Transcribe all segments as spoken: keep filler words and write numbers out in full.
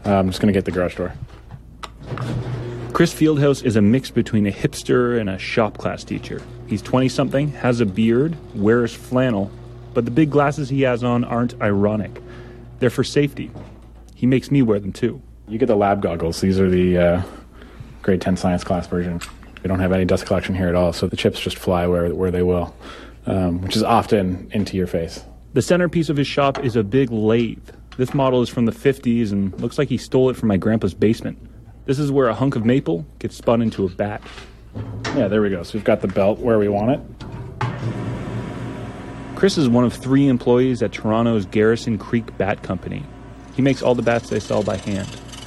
Uh, I'm just going to get the garage door. Chris Fieldhouse is a mix between a hipster and a shop class teacher. He's twenty-something, has a beard, wears flannel, but the big glasses he has on aren't ironic. They're for safety. He makes me wear them too. You get the lab goggles. These are the uh, grade ten science class version. We don't have any dust collection here at all, so the chips just fly where, where they will, um, which is often into your face. The centerpiece of his shop is a big lathe. This model is from the fifties and looks like he stole it from my grandpa's basement. This is where a hunk of maple gets spun into a bat. Yeah, there we go. So we've got the belt where we want it. Chris is one of three employees at Toronto's Garrison Creek Bat Company. He makes all the bats they sell by hand.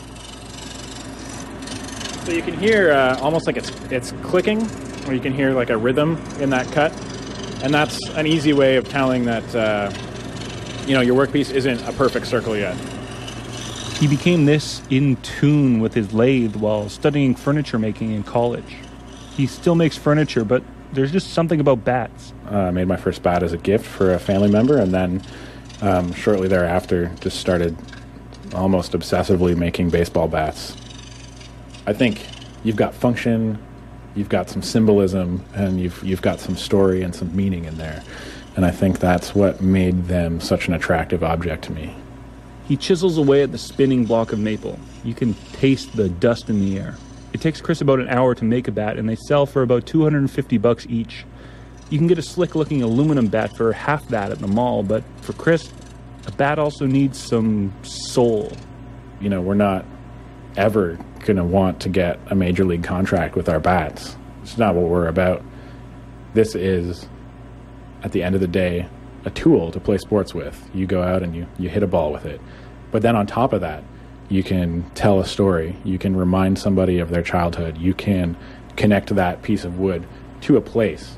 So you can hear uh, almost like it's it's clicking, or you can hear like a rhythm in that cut. And that's an easy way of telling that, uh, you know, your workpiece isn't a perfect circle yet. He became this in tune with his lathe while studying furniture making in college. He still makes furniture, but there's just something about bats. Uh, I made my first bat as a gift for a family member, and then um, shortly thereafter just started almost obsessively making baseball bats. I think you've got function, you've got some symbolism, and you've you've got some story and some meaning in there. And I think that's what made them such an attractive object to me. He chisels away at the spinning block of maple. You can taste the dust in the air. It takes Chris about an hour to make a bat, and they sell for about two hundred fifty bucks each. You can get a slick-looking aluminum bat for half that at the mall, but for Chris, a bat also needs some soul. You know, we're not ever going to want to get a major league contract with our bats. It's not what we're about. This is, at the end of the day, a tool to play sports with. You go out and you, you hit a ball with it. But then on top of that, you can tell a story. You can remind somebody of their childhood. You can connect that piece of wood to a place.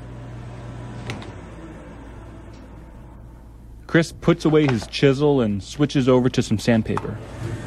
Chris puts away his chisel and switches over to some sandpaper.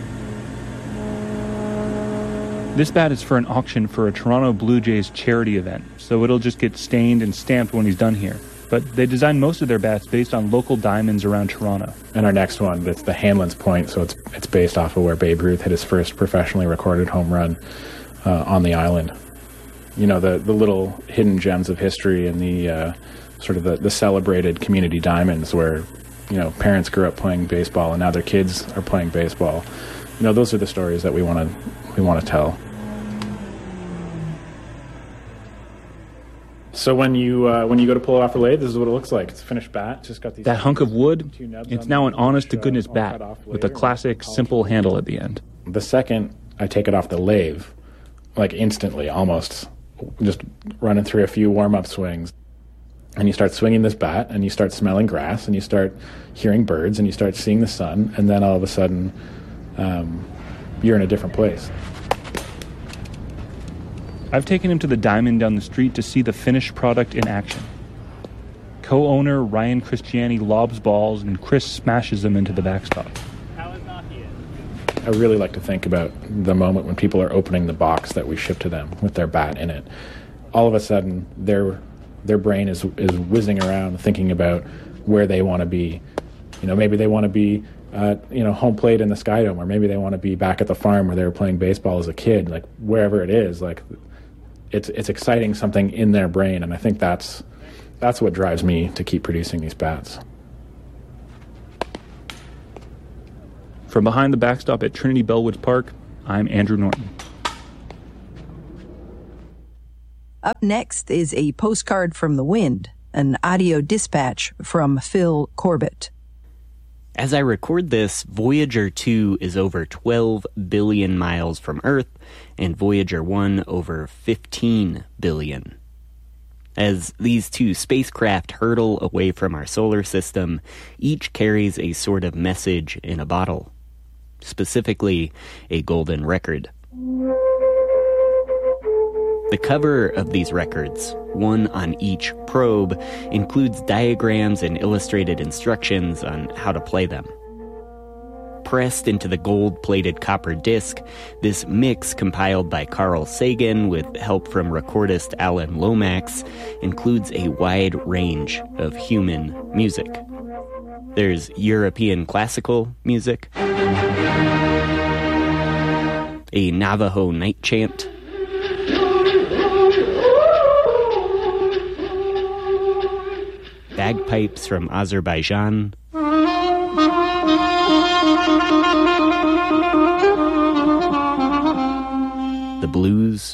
This bat is for an auction for a Toronto Blue Jays charity event, so it'll just get stained and stamped when he's done here. But they design most of their bats based on local diamonds around Toronto. And our next one, it's the Hanlon's Point, so it's it's based off of where Babe Ruth hit his first professionally recorded home run uh, on the island. You know, the, the little hidden gems of history and the uh, sort of the, the celebrated community diamonds where, you know, parents grew up playing baseball and now their kids are playing baseball. You know, those are the stories that we want to we want to tell. So when you uh, when you go to pull it off the lathe, this is what it looks like. It's a finished bat. Just got these. That hunk of wood, it's now an honest-to-goodness bat with a classic, simple handle at the end. The second I take it off the lathe, like instantly, almost, just running through a few warm-up swings, and you start swinging this bat, and you start smelling grass, and you start hearing birds, and you start seeing the sun, and then all of a sudden, um, you're in a different place. I've taken him to the Diamond down the street to see the finished product in action. Co-owner Ryan Christiani lobs balls and Chris smashes them into the backstop. I really like to think about the moment when people are opening the box that we ship to them with their bat in it. All of a sudden, their their brain is is whizzing around thinking about where they want to be. You know, maybe they want to be Uh, you know, home plate in the Skydome, or maybe they want to be back at the farm where they were playing baseball as a kid. Like wherever it is, like it's it's exciting something in their brain, and I think that's that's what drives me to keep producing these bats. From behind the backstop at Trinity Bellwoods Park, I'm Andrew Norton. Up next is a postcard from the wind, an audio dispatch from Phil Corbett. As I record this, Voyager two is over twelve billion miles from Earth, and Voyager one over fifteen billion. As these two spacecraft hurtle away from our solar system, each carries a sort of message in a bottle, specifically a golden record. The cover of these records, one on each probe, includes diagrams and illustrated instructions on how to play them. Pressed into the gold-plated copper disc, this mix compiled by Carl Sagan with help from recordist Alan Lomax includes a wide range of human music. There's European classical music, a Navajo night chant, bagpipes from Azerbaijan, the blues,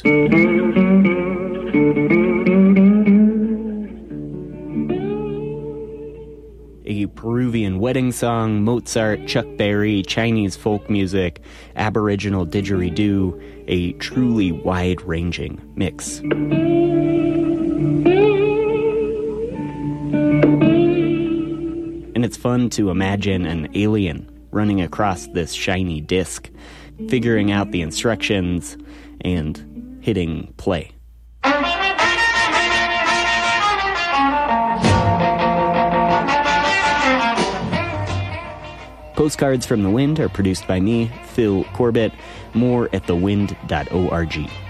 a Peruvian wedding song, Mozart, Chuck Berry, Chinese folk music, Aboriginal didgeridoo, a truly wide-ranging mix. And it's fun to imagine an alien running across this shiny disc, figuring out the instructions, and hitting play. Postcards from the Wind are produced by me, Phil Corbett. More at the wind dot org.